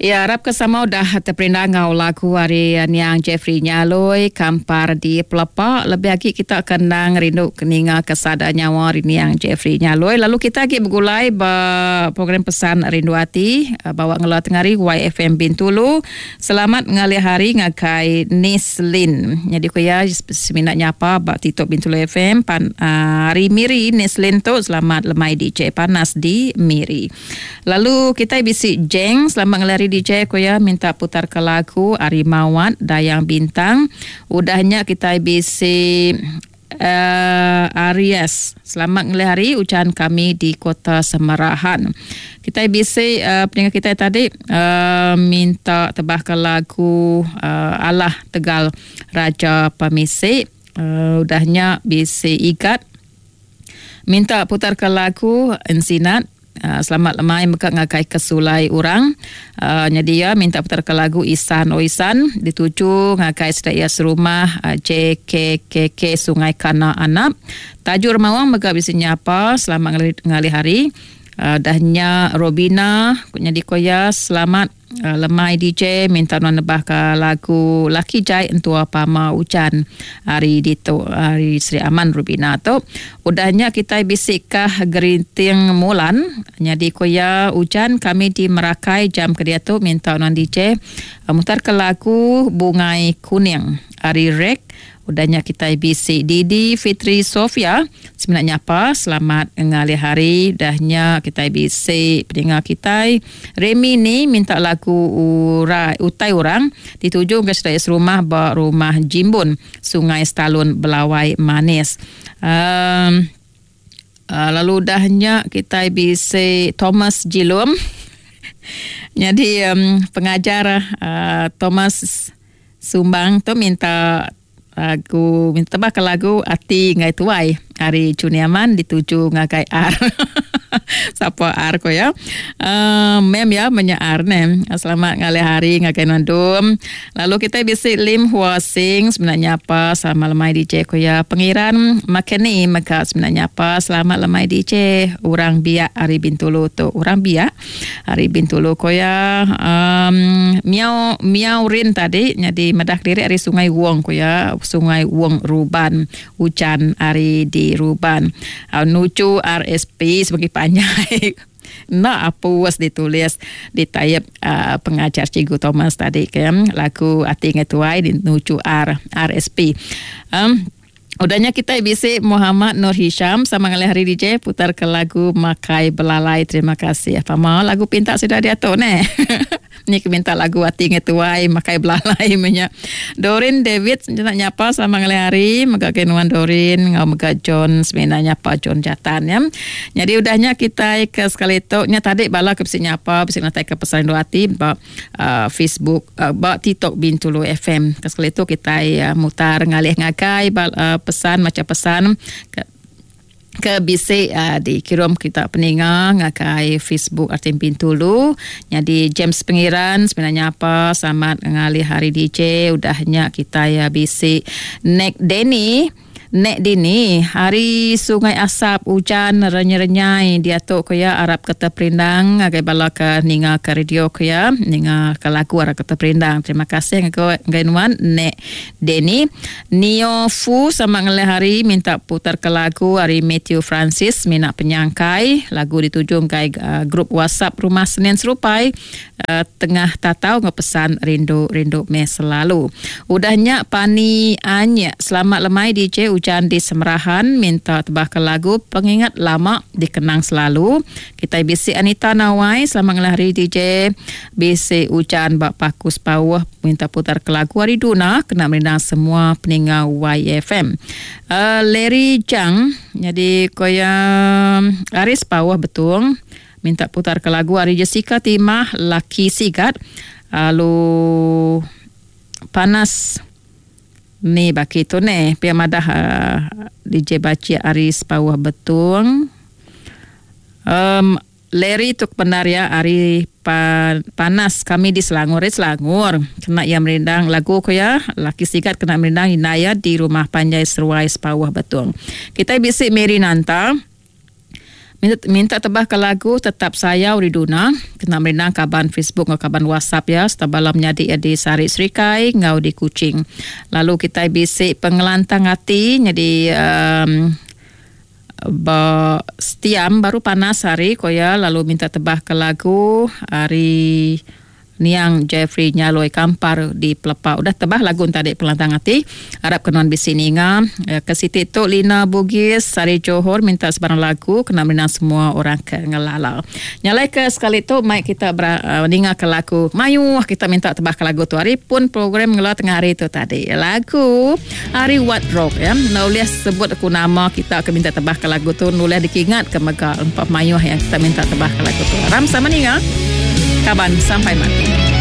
Ya, harap kesama dah terperindah ngau lagu hari yang Jeffrey Nyaloi kampar di Pelepak. Lebih lagi kita kenang rindu keninga kesada nyawa rini yang Jeffrey Nyaloi. Lalu kita lagi bergulai program pesan rindu hati bawa ngelah tengari YFM Bintulu. Selamat ngalih hari ngakai Nislin. Jadi kuya seminat nyapa bak Tito Bintulu FM hari Miri Nislin tu selamat lemai DJ panas di Miri. Lalu kita bisi Jeng selamat ngelari DJ kuya minta putar ke lagu Arimawat Dayang Bintang. Udahnya kita bisi Aries selamat ngelari ucapan kami di Kota Semerahan. Kita bisi pendengar kita tadi minta tebah ke lagu Allah Tegal Raja Pamisik. Udahnya bisi Ikat minta putar ke lagu Ensinat. Selamat lemai mekak ngakai kesulai orang. Jadi ya minta putar ke lagu Isan Oisan dituju ngakai sedaya serumah JKKK Sungai Kana Anap. Tajuk remawang mekak bisa nyapa selamat ngali hari. Dahnya Robina jadi koya selamat lemai DJ minta nebah ke lagu Laki Jai Entua Pama Ucan hari dito hari Sri Aman Rubina tu udahnya kita bisikah gerinting mulan jadi koya ucan kami di Merakai jam kedia tu minta non DJ mutar ke lagu Bungai Kuning hari rek. Udahnya kita bisi Didi Fitri Sofia sebenarnya apa selamat ngalih hari. Dahnya kita bisi pendengar kita Remi ni minta lagu utai orang dituju ke sedaya rumah bawa rumah Jimbun Sungai Stalun Belawai Manis. Lalu dahnya kita bisi Thomas Jilum jadi pengajar Thomas Sumbang tu minta lagu minta tebak lagu Ati Ngai Tuai hari Cuniaman dituju ngakai ar. Siapa ar ko ya? Mem ya menyaar nem. Selamat ngalih hari ngakai nandum. Lalu kita bisi Lim Hua Sing sebenarnya apa? Selamat lemai DJ ko ya. Pengiran Makeni maka sebenarnya apa? Selamat lemai DJ. Urang biak hari Bintulu tu. Urang biak hari Bintulu ko ya. Miau Rin tadi jadi medak diri hari Sungai Wong ko ya. Sungai Wong Ruban hujan hari di Ruban nucu RSP sebagai panjai nak apa was ditulis di tayap pengajar Cikgu Thomas tadi kan lagu Ati Ngetuai di nucu RSP. Udahnya kita bisi Muhammad Nur Hisham sama ngalih hari DJ putar ke lagu Makai Belalai. Terima kasih. Apa mau lagu pinta sudah diatur ne? Ni minta lagu Ati Ngetuai Makai Belalai punya. Dorin David nak nyapa sama ngalih hari mega kenuan Dorin ngau mega John sebenarnya nyapa John Jatan ya. Jadi udahnya kita ke sekali tu nya tadi bala ke bisi nyapa bisi natai ke pesan doati ba Facebook ba TikTok Bintulu FM. Ke sekali tu kita mutar ngalih ngakai pesan macam pesan ke bisi dikirim kita peninga ngakai Facebook Artim Bintulu. Jadi James Pengiran sebenarnya apa selamat ngalih hari DJ. Udahnya kita ya bisi Nek Nek Dini hari Sungai Asap hujan renyai dia tu kaya Arab kata perindang agai bala ke ninga ke radio kaya ninga ke lagu Arab kata perindang. Terima kasih ngainuan Nek Deni. Nio Fu sama ngelih hari minta putar ke lagu hari Matthew Francis minat penyangkai lagu dituju kai grup WhatsApp Rumah Senin Serupai tengah tatau ngepesan rindu me selalu. Udahnya Pani Anya selamat lemai DJ hujan di Semerahan minta tebah ke lagu Pengingat Lama dikenang selalu. Kita bisi Anita Nawai selamat ngelari DJ bisi hujan bak pakus bawah minta putar ke lagu Ariduna kena merindang semua peninggal YFM. Larry Chang jadi koya Aris bawah betul minta putar ke lagu Ari Jessica Timah Laki Sigat. Lalu panas ni baki tu ne pia madah DJ Baci Aris bawah betul. Larry tuk benar ya Ari panas kami di Selangor kena yang merindang lagu ko ya Laki Sigat kena merindang Inaya di rumah Panjai Seruai bawah betul. Kita bisi Mary Nanta minta tebah ke lagu Tetap Sayau Riduna. Kena merenang kaban Facebook atau kaban WhatsApp ya. Setabalam nyadi di Sari Serikai ngau di Kuching. Lalu kita bisik pengelantang hati jadi setiam baru panas hari koya. Lalu minta tebah ke lagu hari Niang Jeffrey Nyaloi Kampar di Pelepah. Udah tebah lagu tadi pelantang hati. Harap kenuan bisini ngam. Ke Siti Tok Lina Bugis Sari Johor minta sebarang lagu kena menang semua orang ke ngelalau. Nyalai ke sekali tu mai kita mendengar ke lagu Mayu. Kita minta tebah ke lagu tu hari pun program ngelau tengah hari tu tadi. Lagu Hari What Rock ya. Nulis sebut aku nama kita akan minta tebah ke lagu tu. Nulis dikingat ke Mega 4 Mayu yang kita minta tebah ke lagu tu. Ram sama ni ngah. Kaban sampai mati.